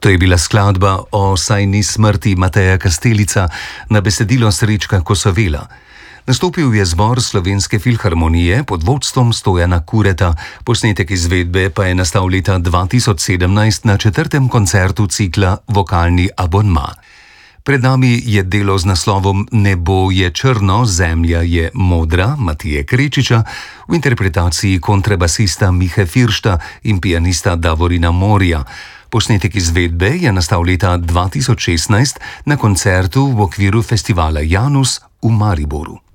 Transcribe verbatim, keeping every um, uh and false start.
To je bila skladba o Saj ni smrti Mateja Kastelica na besedilo Srečka Kosovela. Nastopil je zbor Slovenske filharmonije pod vodstvom Stojana Kureta, posnetek izvedbe pa je nastal leta dva tisoč sedemnajst na četrtem koncertu cikla Vokalni abonma. Pred nami je delo z naslovom Nebo je črno, zemlja je modra Matije Krečiča v interpretaciji kontrabasista Mihe Firšta in pianista Davorina Morja. Posnetek izvedbe je nastal leta dva tisoč šestnajst na koncertu v okviru festivala Janus v Mariboru.